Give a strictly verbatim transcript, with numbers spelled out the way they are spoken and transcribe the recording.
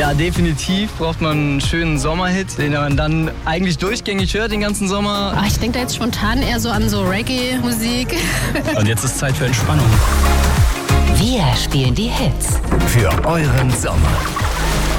Ja, definitiv braucht man einen schönen Sommerhit, den man dann eigentlich durchgängig hört den ganzen Sommer. Ach, ich denke da jetzt spontan eher so an so Reggae-Musik. Und jetzt ist Zeit für Entspannung. Wir spielen die Hits für euren Sommer.